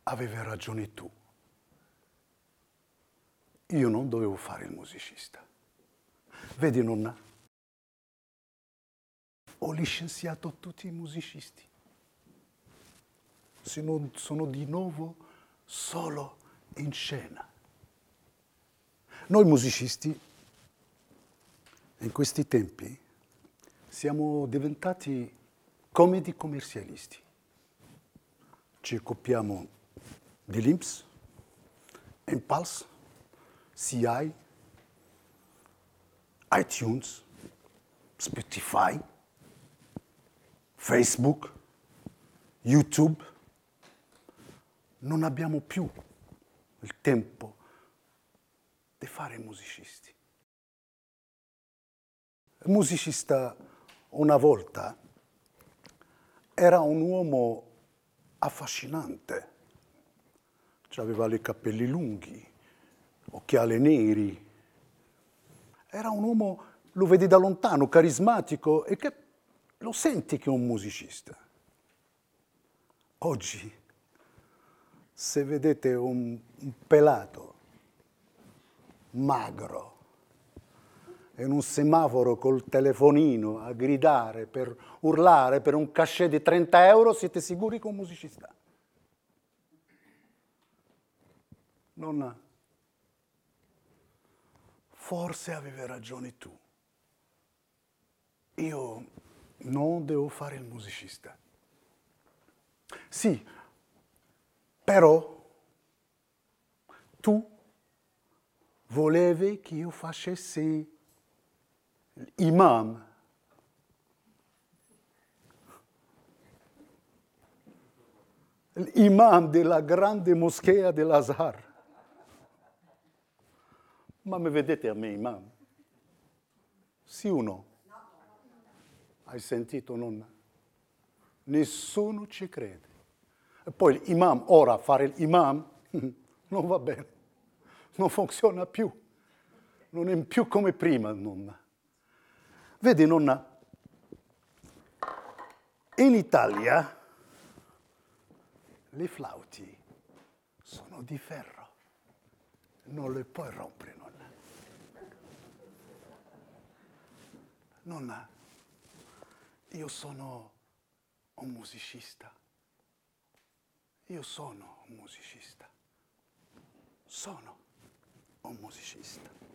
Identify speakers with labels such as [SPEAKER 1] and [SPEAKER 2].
[SPEAKER 1] avevi ragione tu. Io non dovevo fare il musicista. Vedi, nonna, ho licenziato tutti i musicisti. Sono di nuovo solo in scena. Noi musicisti, in questi tempi, siamo diventati come dei commercialisti. Ci occupiamo di l'INPS, Impulse, CI, iTunes, Spotify, Facebook, YouTube. Non abbiamo più il tempo di fare musicisti. Il musicista una volta era un uomo affascinante. Aveva i capelli lunghi, occhiali neri. Era un uomo, lo vedi da lontano, carismatico e che lo senti che è un musicista. Oggi, se vedete un pelato magro in un semaforo col telefonino a gridare, per urlare per un cachet di 30 euro, siete sicuri che è un musicista? Nonna, forse avevi ragione tu. Io non devo fare il musicista. Sì, però tu volevi che io facessi l'imam. L'imam della grande moschea dell'Azhar. Ma mi vedete a me, imam? Sì o no? Hai sentito, nonna? Nessuno ci crede. E poi l'imam, ora fare l'imam, non va bene. Non funziona più. Non è più come prima, nonna. Vedi, nonna, in Italia le flauti sono di ferro. Non le puoi rompere, nonna. Nonna, io sono un musicista. Io sono un musicista. Sono un musicista.